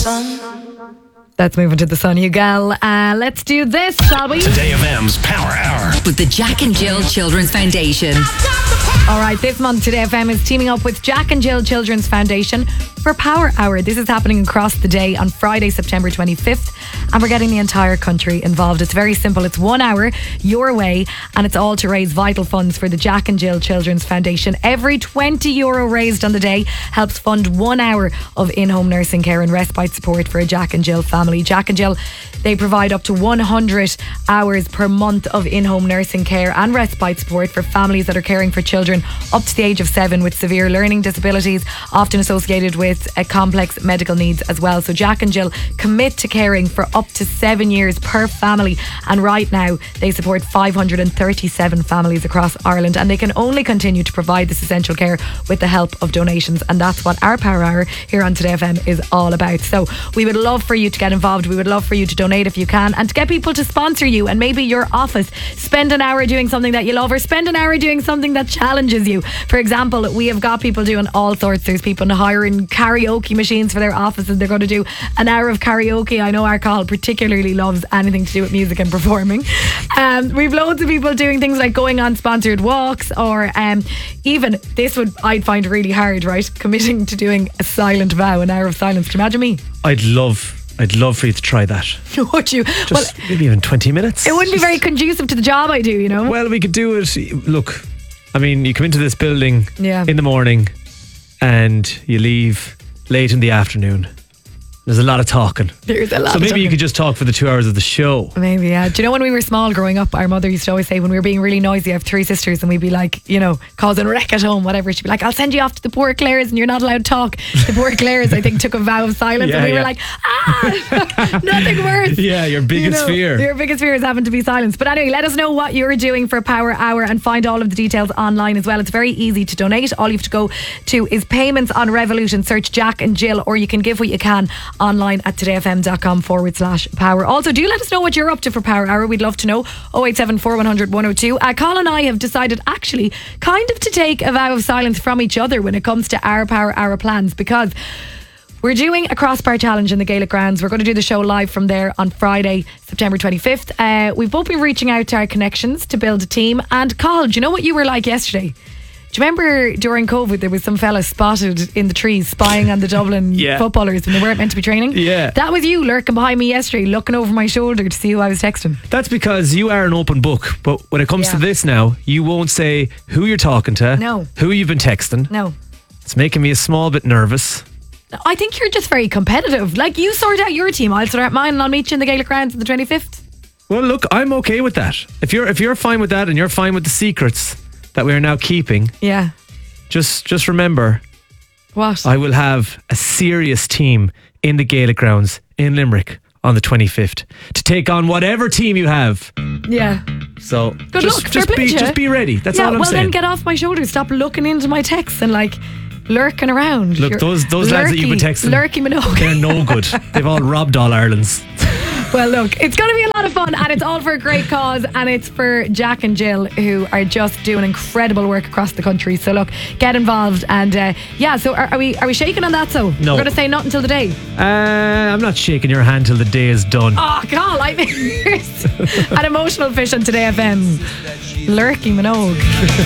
Let's move into the sun, you gal. Let's do this, shall we? Today FM's Power Hour with the Jack and Jill Children's Foundation. All right, this month Today FM is teaming up with Jack and Jill Children's Foundation for Power Hour. This is happening across the day on Friday, September 25th, and we're getting the entire country involved. It's very simple. It's 1 hour your way, and it's all to raise vital funds for the Jack and Jill Children's Foundation. Every €20 raised on the day helps fund 1 hour of in-home nursing care and respite support for a Jack and Jill family. Jack and Jill, they provide up to 100 hours per month of in-home nursing care and respite support for families that are caring for children up to the age of 7 with severe learning disabilities, often associated with complex medical needs as well. So Jack and Jill commit to caring for up to 7 years per family, and right now they support 537 families across Ireland, and they can only continue to provide this essential care with the help of donations, and that's what our Power Hour here on Today FM is all about. So we would love for you to get involved. We would love for you to donate if you can, and to get people to sponsor you, and maybe your office spend an hour doing something that you love, or spend an hour doing something that challenges you. For example, we have got people doing all sorts. There's people hiring karaoke machines for their offices. They're going to do an hour of karaoke. I know our Carl particularly loves anything to do with music and performing. We've loads of people doing things like going on sponsored walks, or even this would I'd find really hard, right? Committing to doing a silent vow, an hour of silence. Can you imagine me? I'd love for you to try that. Would you? Just maybe even 20 minutes. It wouldn't be very conducive to the job I do, you know? Well, we could do it. Look, I mean, you come into this building in the morning and you leave late in the afternoon. There's a lot of talking. There's a lot. So maybe you could just talk for the 2 hours of the show. Maybe, yeah. Do you know when we were small growing up, our mother used to always say, when we were being really noisy, I have 3 sisters, and we'd be like, you know, causing a wreck at home, whatever. She'd be like, I'll send you off to the poor Clares and you're not allowed to talk. The poor Clares, I think, took a vow of silence, and we were like, nothing worse. Yeah, your biggest fear. Your biggest fear is having to be silenced. But anyway, let us know what you're doing for Power Hour and find all of the details online as well. It's very easy to donate. All you have to go to is Payments on Revolut and search Jack and Jill, or you can give what you can online at todayfm.com/power. Also, do let us know what you're up to for Power Hour. We'd love to know. 087 4100 102. Colin and I have decided actually kind of to take a vow of silence from each other when it comes to our Power Hour plans, because we're doing a crossbar challenge in the Gaelic Grounds. We're going to do the show live from there on Friday, September 25th. We've both been reaching out to our connections to build a team. And Colin, do you know what you were like yesterday? Do you remember during COVID there was some fella spotted in the trees spying on the Dublin footballers when they weren't meant to be training? Yeah. That was you lurking behind me yesterday, looking over my shoulder to see who I was texting. That's because you are an open book. But when it comes to this now, you won't say who you're talking to, who you've been texting. No. It's making me a small bit nervous. I think you're just very competitive. Like, you sort out your team, I'll sort out mine, and I'll meet you in the Gaelic Grounds on the 25th. Well, look, I'm okay with that. If you're fine with that, and you're fine with the secrets that we are now keeping, just remember, what? I will have a serious team in the Gaelic Grounds in Limerick on the 25th to take on whatever team you have. Yeah. So good luck. Just be ready. That's all I'm saying. Well, then get off my shoulders. Stop looking into my texts and lurking around. Look, those lads that you've been texting, Lurky Minogue, they're no good. They've all robbed all Ireland's. Well, look, it's going to be a lot of fun, and it's all for a great cause, and it's for Jack and Jill, who are just doing incredible work across the country. So look, get involved, and so are we shaking on that? So no, we're going to say nothing till the day. I'm not shaking your hand till the day is done. Oh God, I'm an emotional fish on Today FM. Lurky Minogue.